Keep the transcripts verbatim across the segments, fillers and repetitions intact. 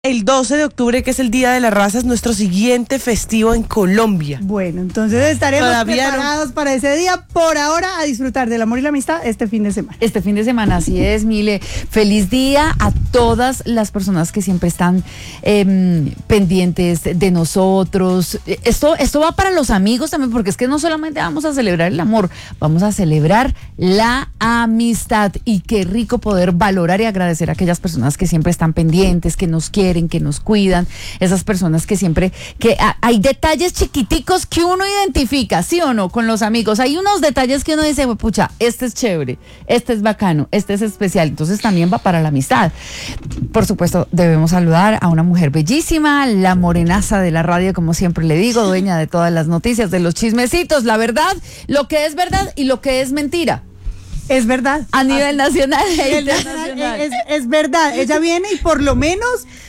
El doce de octubre, que es el Día de la Raza, es nuestro siguiente festivo en Colombia. Bueno, entonces estaremos Todavía preparados no. para ese día. Por ahora, a disfrutar del amor y la amistad este fin de semana. Este fin de semana, así es, Mile. Feliz día a todas las personas que siempre están eh, pendientes de nosotros. Esto, esto va para los amigos también, porque es que no solamente vamos a celebrar el amor, vamos a celebrar la amistad. Y qué rico poder valorar y agradecer a aquellas personas que siempre están pendientes, que nos quieren, que nos cuidan, esas personas que siempre, que a, hay detalles chiquiticos que uno identifica, ¿sí o no? Con los amigos, hay unos detalles que uno dice, pucha, este es chévere, este es bacano, este es especial, entonces también va para la amistad. Por supuesto, debemos saludar a una mujer bellísima, la morenaza de la radio, como siempre le digo, dueña de todas las noticias, de los chismecitos, la verdad, lo que es verdad y lo que es mentira. Es verdad. A nivel nacional e internacional. Es, es verdad, ella viene y por lo menos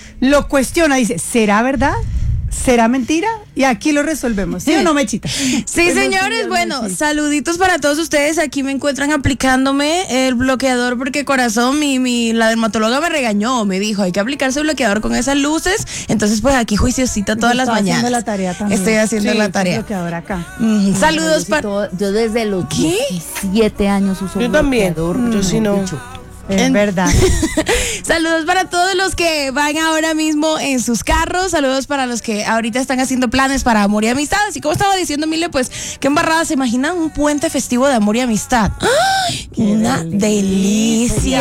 lo cuestiona, dice, ¿será verdad? ¿Será mentira? Y aquí lo resolvemos, ¿sí o no, Mechita? Sí, señores, bueno, Mechita. Saluditos para todos ustedes. Aquí me encuentran aplicándome el bloqueador porque, corazón, mi, mi la dermatóloga me regañó, me dijo, hay que aplicarse bloqueador con esas luces. Entonces, pues aquí juiciosita todas las mañanas. Estoy haciendo la tarea también. Estoy haciendo sí, la tarea. Bloqueador acá. Mm, saludos para... Yo desde los ¿Qué? diecisiete años uso Yo también, bloqueador. yo sí no. Dicho. Es en... verdad. Saludos para todos los que van ahora mismo en sus carros. Saludos para los que ahorita están haciendo planes para amor y amistad. Así como estaba diciendo Mile, pues qué embarrada. ¿Se imaginan un puente festivo de amor y amistad? ¡Ay! Una delicia.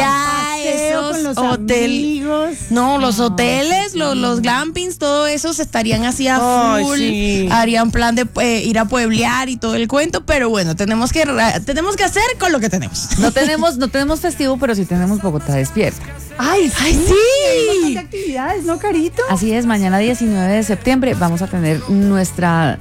Esos Esos hoteles. No, los no, hoteles, sí. los, los glampings, todo eso se estarían así a full. Ay, sí. Harían plan de eh, ir a pueblear y todo el cuento. Pero bueno, tenemos que, tenemos que hacer con lo que tenemos. No tenemos, no tenemos festivo, pero sí tenemos Tenemos Bogotá despierta. ¡Ay, sí! ¡Ay, sí! Hay actividades, ¿no, Carito? Así es, mañana diecinueve de septiembre vamos a tener nuestra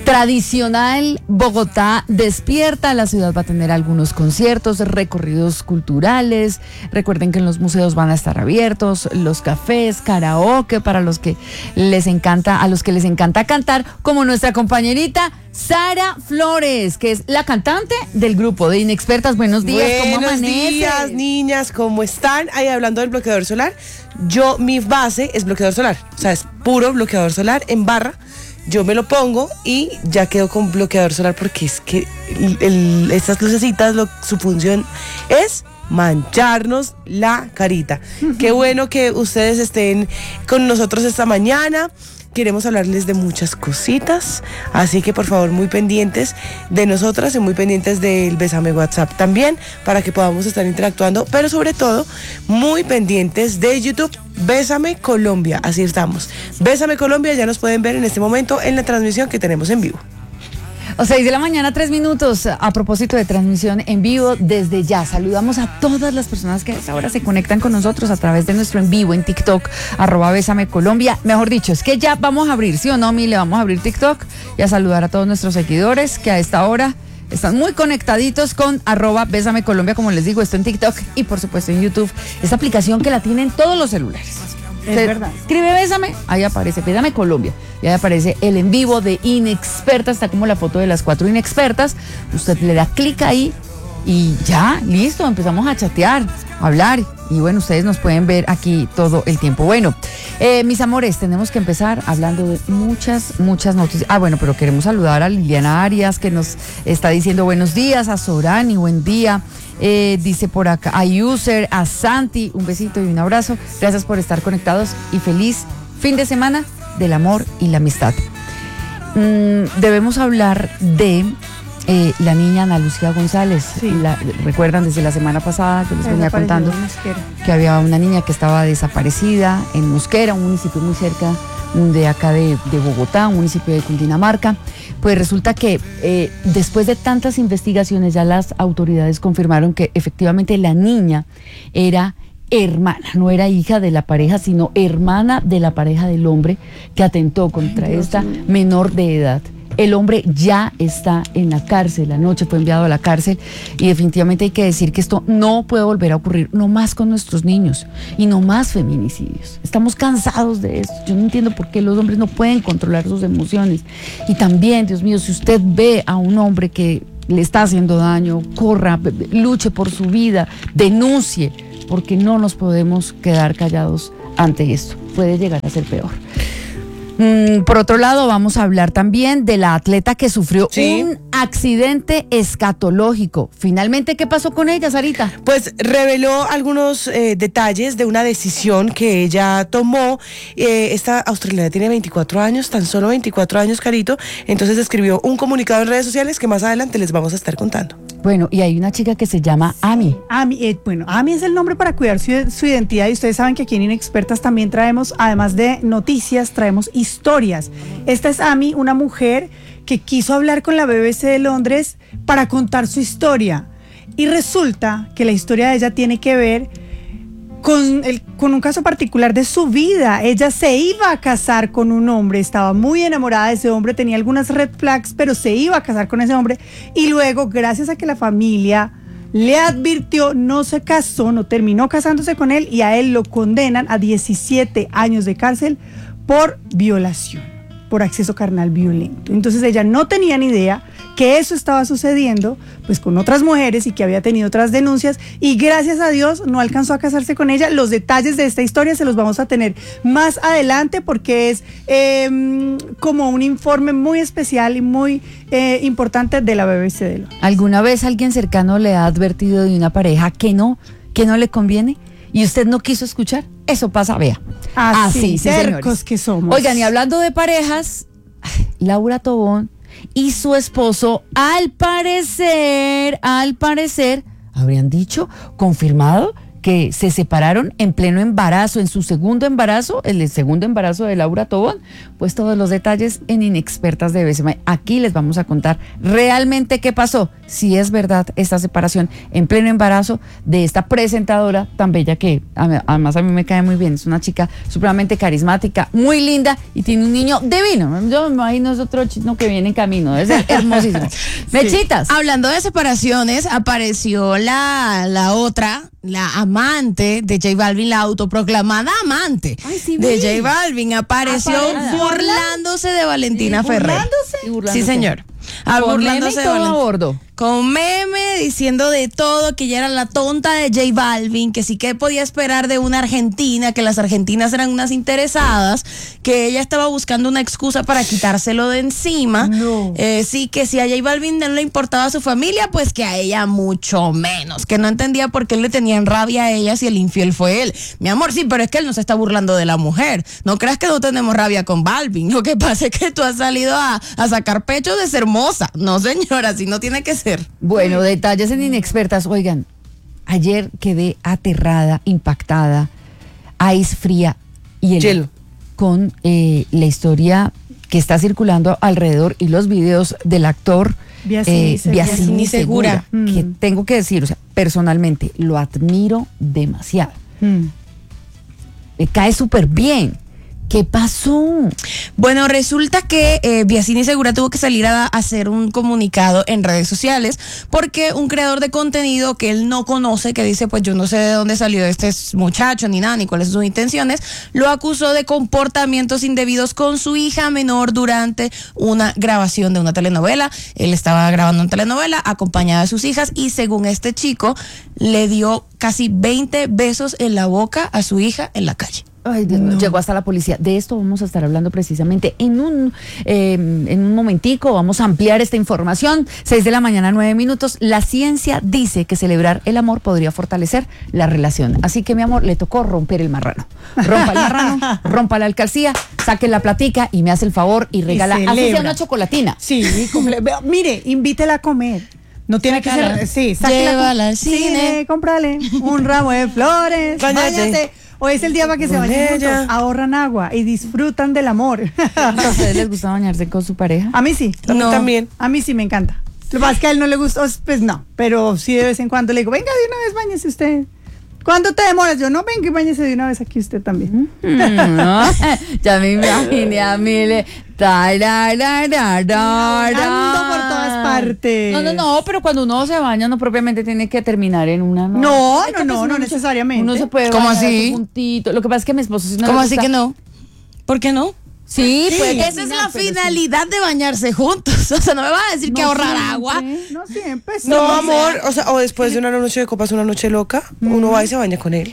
tradicional Bogotá despierta. La ciudad va a tener algunos conciertos, recorridos culturales. Recuerden que en los museos van a estar abiertos, los cafés, karaoke para los que les encanta, a los que les encanta cantar, como nuestra compañerita Sara Flores, que es la cantante del grupo de Inexpertas. Buenos días, ¿cómo Buenos amaneces? días, niñas, ¿cómo están? Ahí hablando del bloqueador solar, yo, mi base es bloqueador solar, o sea, es puro bloqueador solar en barra. Yo me lo pongo y ya quedo con bloqueador solar porque es que el, el, estas lucecitas, lo, su función es mancharnos la carita. Uh-huh. Qué bueno que ustedes estén con nosotros esta mañana. Queremos hablarles de muchas cositas, así que por favor muy pendientes de nosotras y muy pendientes del Bésame WhatsApp también, para que podamos estar interactuando, pero sobre todo muy pendientes de YouTube, Bésame Colombia, así estamos. Bésame Colombia, ya nos pueden ver en este momento en la transmisión que tenemos en vivo. O seis de la mañana, tres minutos. A propósito de transmisión en vivo, desde ya saludamos a todas las personas que a esta hora se conectan con nosotros a través de nuestro en vivo en TikTok, arroba Bésame Colombia. Mejor dicho, es que ya vamos a abrir, ¿sí o no, Mile? Vamos a abrir TikTok y a saludar a todos nuestros seguidores que a esta hora están muy conectaditos con arroba Bésame Colombia, como les digo, esto en TikTok y por supuesto en YouTube. Esta aplicación que la tienen todos los celulares. Es Se verdad. Escribe Bésame, ahí aparece Bésame Colombia, y ahí aparece el en vivo de Inexpertas, está como la foto de las cuatro inexpertas. Usted le da clic ahí y ya, listo, empezamos a chatear, a hablar, y bueno, ustedes nos pueden ver aquí todo el tiempo. Bueno, eh, mis amores, tenemos que empezar hablando de muchas, muchas noticias. Ah, bueno, pero queremos saludar a Liliana Arias, que nos está diciendo buenos días, a Sorani, buen día. Eh, dice por acá a User, a Santi, un besito y un abrazo. Gracias por estar conectados y feliz fin de semana del amor y la amistad. Mm, debemos hablar de eh, la niña Ana Lucía González. Sí. La, recuerdan desde la semana pasada, yo les venía contando que había una niña que estaba desaparecida en Mosquera, un municipio muy cerca de acá de, de Bogotá, un municipio de Cundinamarca. Pues resulta que eh, después de tantas investigaciones ya las autoridades confirmaron que efectivamente la niña era hermana, no era hija de la pareja, sino hermana de la pareja del hombre que atentó contra Ay, esta Dios. menor de edad. El hombre ya está en la cárcel, anoche fue enviado a la cárcel y definitivamente hay que decir que esto no puede volver a ocurrir, no más con nuestros niños y no más feminicidios. Estamos cansados de esto. Yo no entiendo por qué los hombres no pueden controlar sus emociones. Y también, Dios mío, si usted ve a un hombre que le está haciendo daño, corra, luche por su vida, denuncie, porque no nos podemos quedar callados ante esto. Puede llegar a ser peor. Mm, por otro lado, vamos a hablar también de la atleta que sufrió Sí. un accidente escatológico. Finalmente, ¿qué pasó con ella, Sarita? Pues reveló algunos eh, detalles de una decisión que ella tomó. Eh, esta australiana tiene veinticuatro años, tan solo veinticuatro años, Carito. Entonces escribió un comunicado en redes sociales que más adelante les vamos a estar contando. Bueno, y hay una chica que se llama Ami. Ami, eh, bueno, Ami es el nombre para cuidar su, su identidad y ustedes saben que aquí en Inexpertas también traemos, además de noticias, traemos historias. Esta es Ami, una mujer que quiso hablar con la B B C de Londres para contar su historia y resulta que la historia de ella tiene que ver con, el, con un caso particular de su vida. Ella se iba a casar con un hombre, estaba muy enamorada de ese hombre, tenía algunas red flags, pero se iba a casar con ese hombre y luego, gracias a que la familia le advirtió, no se casó, no terminó casándose con él y a él lo condenan a diecisiete años de cárcel por violación, por acceso carnal violento. Entonces ella no tenía ni idea que eso estaba sucediendo pues con otras mujeres y que había tenido otras denuncias y gracias a Dios no alcanzó a casarse con ella. Los detalles de esta historia se los vamos a tener más adelante porque es eh, como un informe muy especial y muy eh, importante de la B B C de Londres. ¿Alguna vez alguien cercano le ha advertido de una pareja que no, que no le conviene? ¿Y usted no quiso escuchar? Eso pasa, vea. Así, sí, tercos señores. que somos. Oigan, y hablando de parejas, Laura Tobón y su esposo, al parecer, al parecer, habrían dicho, confirmado, que se separaron en pleno embarazo, en su segundo embarazo, el segundo embarazo de Laura Tobón. Pues todos los detalles en Inexpertas de B S M. Aquí les vamos a contar realmente qué pasó, si es verdad esta separación en pleno embarazo de esta presentadora tan bella que además a mí me cae muy bien. Es una chica supremamente carismática, muy linda y tiene un niño divino. Yo me imagino es otro chino que viene en camino, es hermosísimo. Mechitas. Hablando de separaciones, apareció la, la otra, la amante de J Balvin, la autoproclamada amante Ay, sí, de vi. J Balvin, apareció Aparece. burlándose de Valentina Sí, Ferrer. burlándose. Sí, burlándose. Sí, señor. Ah, Con meme y burlándose de todo a Valentina. bordo. Con meme, diciendo de todo, que ella era la tonta de J Balvin, que sí que podía esperar de una argentina, que las argentinas eran unas interesadas, que ella estaba buscando una excusa para quitárselo de encima. No. Eh, sí, que si a J Balvin no le importaba a su familia, pues que a ella mucho menos, que no entendía por qué le tenían rabia a ella si el infiel fue él. Mi amor, sí, pero es que él no se está burlando de la mujer. No creas que no tenemos rabia con Balvin. Lo que pasa es que tú has salido a, a sacar pecho de ser hermosa. No, señora, así no tiene que ser. Bueno, detalles en Inexpertas. Oigan, ayer quedé aterrada, impactada, ice fría y el Hielo. con eh, la historia que está circulando alrededor y los videos del actor Biasini eh, Segura. Biasini Segura, Mm. que tengo que decir, o sea, personalmente lo admiro demasiado. Mm. Me cae súper bien. ¿Qué pasó? Bueno, resulta que eh, Biasini Segura tuvo que salir a, a hacer un comunicado en redes sociales porque un creador de contenido que él no conoce, que dice, pues yo no sé de dónde salió este muchacho ni nada, ni cuáles son sus intenciones, lo acusó de comportamientos indebidos con su hija menor durante una grabación de una telenovela. Él estaba grabando una telenovela acompañada de sus hijas y según este chico, le dio casi veinte besos en la boca a su hija en la calle. Ay, Dios mío, llegó hasta la policía. De esto vamos a estar hablando precisamente en un eh, en un momentico. Vamos a ampliar esta información. Seis de la mañana, nueve minutos. La ciencia dice que celebrar el amor podría fortalecer la relación. Así que, mi amor, le tocó romper el marrano. Rompa el marrano, rompa la alcaldía, saque la platica y me hace el favor y regala así sea celebra. una chocolatina. Sí, comple- vea, mire, invítela a comer. No tiene Sácala. que ser, sí, sáquela Llévala con- al cine. cómprale un ramo de flores, Báñate. báñate. Hoy es el día para que se Con bañen ella. juntos, ahorran agua y disfrutan del amor. ¿A ustedes les gusta bañarse con su pareja? A mí sí, A mí No. también. a mí sí me encanta. Lo que pasa es que a él no le gusta, pues no, pero sí de vez en cuando le digo, venga de una vez, báñese usted. ¿Cuánto te demoras? Yo, no, venga y báñese de una vez aquí usted también. Mm, no, ya me imaginé a mí le Ando por todas partes. No, no, no, pero cuando uno se baña no propiamente tiene que terminar en una. No, Es que no, no, pues no uno se- necesariamente. Uno se puede ¿Cómo bañar así? así juntito. Lo que pasa es que mi esposo sí no ¿Cómo le así gusta- que no? ¿Por qué no? Sí, Sí. puede Esa es combinar, la pero sí. finalidad de bañarse juntos. O sea, no me vas a decir que No ahorrar siempre. agua. No siempre. No, sí. amor, o sea, o después de una noche de copas, una noche loca, uno va y se baña con él.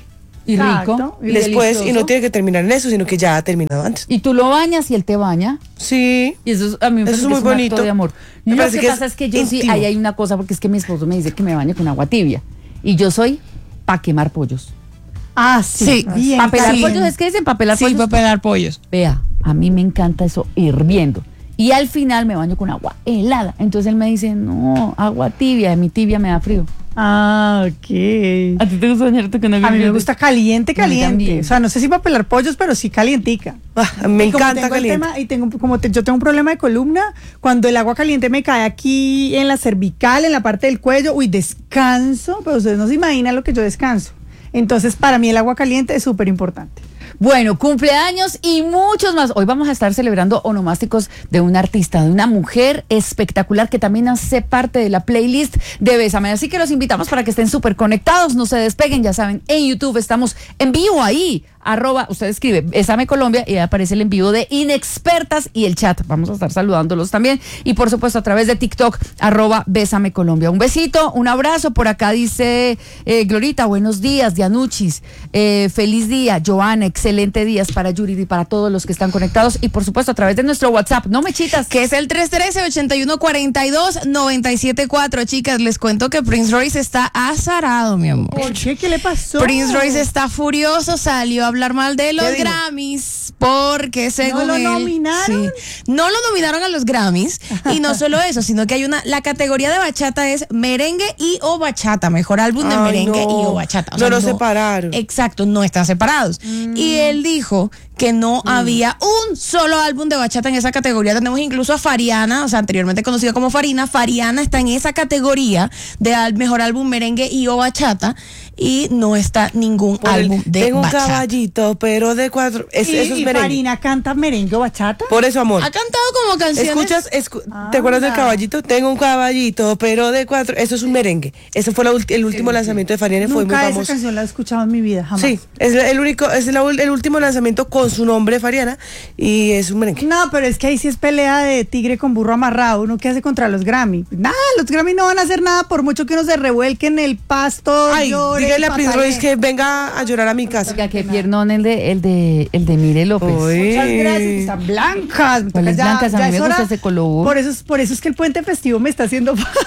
Y rico. Exacto. Y después, y delicioso. no tiene que terminar en eso, sino que ya ha terminado antes. Y tú lo bañas y él te baña. Sí. Y eso es- a mí me Eso parece es que muy es un bonito. acto de amor. Me Lo que parece que pasa es es que yo sí, íntimo. ahí hay una cosa, porque es que mi esposo me dice que me bañe con agua tibia. Y yo soy pa' quemar pollos. Ah, sí. Sí. Bien, Papelar sí. pollos, es que dicen papelar Sí, pollos. para pelar pollos. Vea, a mí me encanta eso hirviendo. Y al final me baño con agua helada. Entonces él me dice, no, agua tibia, mi tibia me da frío. Ah, ok. ¿A ti te gusta bañarte con agua A mí me hirviendo? gusta caliente, A mí también. caliente. O sea, no sé si para pelar pollos, pero sí calientica. Ah, me Y como encanta tengo el caliente. tema- y tengo, como te- yo tengo un problema de columna, cuando el agua caliente me cae aquí en la cervical, en la parte del cuello, uy, descanso, pero ustedes no se imaginan lo que yo descanso. Entonces, para mí el agua caliente es súper importante. Bueno, cumpleaños y muchos más. Hoy vamos a estar celebrando onomásticos de una artista, de una mujer espectacular que también hace parte de la playlist de Bésame. Así que los invitamos para que estén súper conectados, no se despeguen, ya saben, en YouTube estamos en vivo ahí. Arroba, usted escribe Bésame Colombia y ahí aparece el envío de Inexpertas y el chat. Vamos a estar saludándolos también. Y por supuesto a través de TikTok, arroba Bésame Colombia. Un besito, un abrazo. Por acá dice eh, Glorita, buenos días, Dianuchis. Eh, feliz día, Joana, excelente días para Yuri y para todos los que están conectados. Y por supuesto a través de nuestro WhatsApp, no mechitas. Que es el tres uno tres, ocho uno cuatro dos, nueve siete cuatro. Chicas, les cuento que Prince Royce está azarado, mi amor. ¿Por qué? ¿Qué le pasó? Prince Royce está furioso, salió a hablar mal de los ¿Qué dijo? Grammys porque según lo él, nominaron? sí, no lo nominaron a los Grammys y no solo eso, sino que hay una, la categoría de bachata es merengue y o bachata, mejor álbum de Ay, merengue no. y o bachata. O No los separaron. Exacto, no están separados. Y él dijo que no había un solo álbum de bachata en esa categoría. Tenemos incluso a Fariana, o sea, anteriormente conocida como Farina. Fariana está en esa categoría de al- mejor álbum merengue y o bachata y no está ningún Por el- álbum de tengo un bachata. caballito, pero de cuatro. Es, ¿Y, eso es y merengue. Farina canta merengue o bachata? Por eso, amor. Ha cantado como canciones. ¿Escuchas? Escu- ¿Te acuerdas del Anda. caballito? Tengo un caballito, pero de cuatro. Eso es un merengue. Ese fue la ulti- el último lanzamiento de Farina y fue muy Nunca esa famoso. canción la he escuchado en mi vida, jamás. Sí, es el único, es la ul- el último lanzamiento con su nombre, Fariana, y es un merengue. No, pero es que ahí sí es pelea de tigre con burro amarrado. ¿Uno qué hace contra los Grammy? Nada, los Grammy no van a hacer nada por mucho que uno se revuelque en el pasto. Ay, llore, dígale a Prince patalee. Royce que venga a llorar a mi casa. Oiga, que piernón el de, el de, el de Mire López. Uy. Muchas gracias, están blancas. Me ¿Cuáles toca blancas? A mí es me gusta hora. ese color. Por eso, es- por eso es que el puente festivo me está haciendo falta.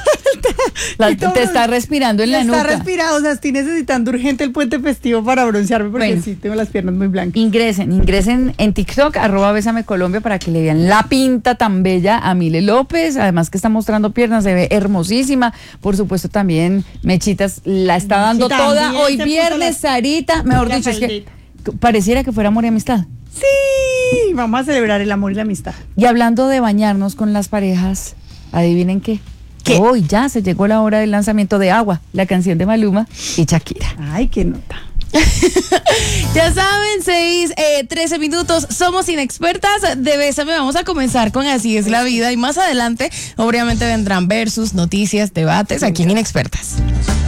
La- Y todo te el está mundo- respirando en me la está nuca. respirado, o sea, estoy necesitando urgente el puente festivo para broncearme porque Bueno. sí, tengo las piernas muy blancas. Ingresen, ingresen en TikTok, arroba Bésame Colombia, para que le vean la pinta tan bella a Mile López. Además que está mostrando piernas, se ve hermosísima. Por supuesto también Mechitas la está dando Sí, toda. también Hoy se puso viernes, la- Sarita, mejor la dicho, es que faldita. pareciera que fuera amor y amistad. Sí, vamos a celebrar el amor y la amistad. Y hablando de bañarnos con las parejas, adivinen qué. ¿Qué? Hoy ya se llegó la hora del lanzamiento de Agua, la canción de Maluma y Shakira. Ay, qué nota. Ya saben, seis, eh, trece minutos, somos inexpertas de Bésame. Vamos a comenzar con Así es la vida y más adelante obviamente vendrán versus, noticias, debates aquí en Inexpertas.